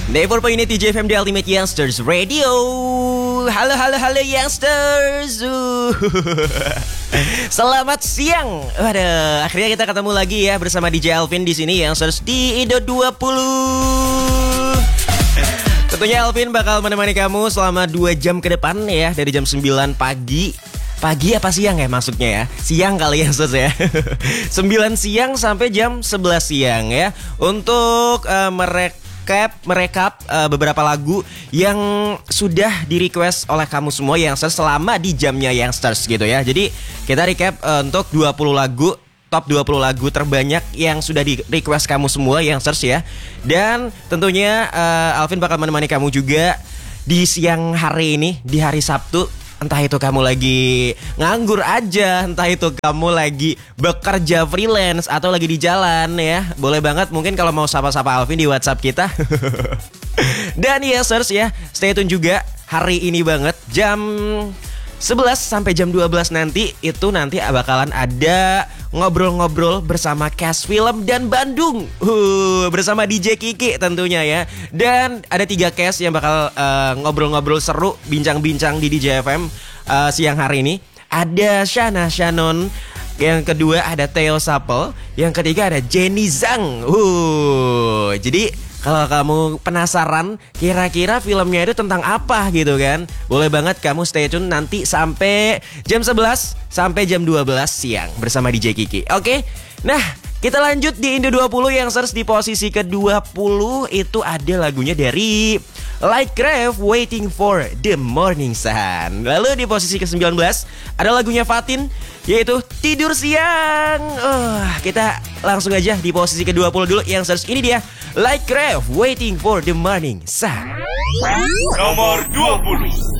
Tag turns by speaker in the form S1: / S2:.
S1: Never Point TJFM The Ultimate Youngsters Radio. Halo Youngsters. Selamat siang. Waduh, akhirnya kita ketemu lagi ya bersama DJ Alvin di sini Youngsters di Indo 20. Tentunya Alvin bakal menemani kamu selama 2 jam ke depan ya, dari jam 9 pagi. Pagi apa siang ya maksudnya ya? Siang kali ya Sos ya. 9 siang sampai jam 11 siang ya. Untuk merekap beberapa lagu yang sudah di request oleh kamu semua Youngsters selama di jamnya Youngsters gitu ya. Jadi kita recap untuk 20 lagu, top 20 lagu terbanyak yang sudah di request kamu semua Youngsters ya. Dan tentunya Alvin bakal menemani kamu juga di siang hari ini, di hari Sabtu. Entah itu kamu lagi nganggur aja, entah itu kamu lagi bekerja freelance atau lagi di jalan ya. Boleh banget mungkin kalau mau sapa-sapa Alvin di WhatsApp kita. Dan Youngsters ya, stay tune juga hari ini banget jam 11 sampai jam 12 nanti bakalan ada ngobrol-ngobrol bersama Cast Film dan Bandung bersama DJ Kiki tentunya ya. Dan ada 3 cast yang bakal ngobrol-ngobrol seru, bincang-bincang di DJ FM siang hari ini. Ada Shana Shannon, yang kedua ada Theo Sapel, yang ketiga ada Jenny Zhang. Jadi kalau kamu penasaran kira-kira filmnya itu tentang apa gitu kan, boleh banget kamu stay tune nanti sampai jam 11 sampai jam 12 siang bersama DJ Kiki. Oke, nah kita lanjut di Indo 20 yang search di posisi ke-20 itu ada lagunya dari Lightcraft, Waiting for the Morning Sun. Lalu di posisi ke-19 ada lagunya Fatin yaitu Tidur Siang. Kita langsung aja di posisi ke-20 dulu yang search ini dia Lightcraft, Waiting for the Morning Sun.
S2: Nomor 20.